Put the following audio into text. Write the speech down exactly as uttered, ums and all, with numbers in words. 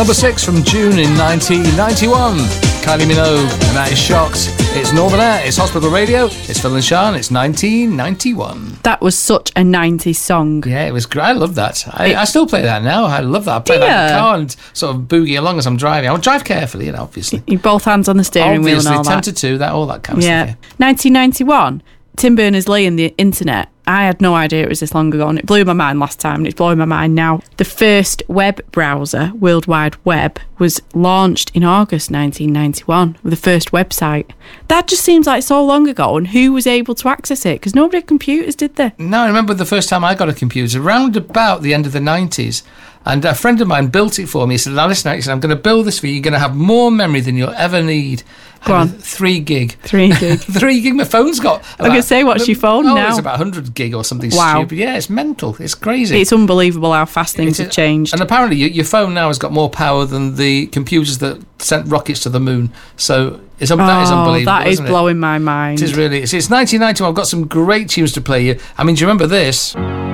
Number six from June in nineteen ninety-one. Kylie Minogue, and that is Shocked. It's Northern Air, it's Hospital Radio, it's Phil and Sean, it's nineteen ninety-one. That was such a nineties song. Yeah, it was great. I love that. I, I still play that now. I love that. I play Do that in you? the car and sort of boogie along as I'm driving. I would drive carefully, you know, obviously. You both hands on the steering wheel and Obviously, all that. tempted to, that, all that kind of Yeah. stuff. nineteen ninety-one, Tim Berners-Lee and the internet. I had no idea it was this long ago, and it blew my mind last time, and it's blowing my mind now. The first web browser, World Wide Web, was launched in August nineteen ninety-one with the first website. That just seems like so long ago, and who was able to access it? Because nobody had computers, did they? No, I remember the first time I got a computer, around about the end of the nineties. And a friend of mine built it for me. He said, now listen, he said, I'm going to build this for you. You're going to have more memory than you'll ever need. Go on. Three gig. Three gig. Three gig. My phone's got. I'm going to say, what's your phone oh, now? It's about one hundred gig or something Wow. stupid. Yeah, it's mental. It's crazy. It's unbelievable how fast things It's- have changed. And apparently your, your phone now has got more power than the computers that sent rockets to the moon. So it's, um, oh, that is unbelievable, that is isn't it? blowing my mind. It is really. It's, it's nineteen ninety-one. I've got some great tunes to play you. I mean, do you remember this?